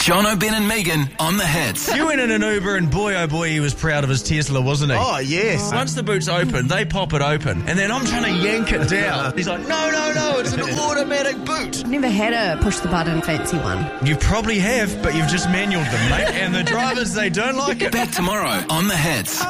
John O'Ben and Megan on the hits. You went in an Uber and boy, oh boy, he was proud of his Tesla, wasn't he? Oh, yes. Once the boot's open, they pop it open. And then I'm trying to yank it down. He's like, no, it's an automatic boot. I've never had a push-the-button fancy one. You probably have, but you've just manualed them, mate. And the drivers, they don't like it. Back tomorrow on the hits.